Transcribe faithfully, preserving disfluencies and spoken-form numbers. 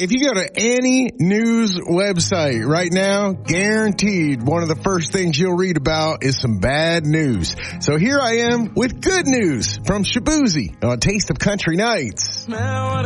If you go to any news website right now, guaranteed one of the first things you'll read about is some bad news. So here I am with good news from Shaboozey on Taste of Country Nights.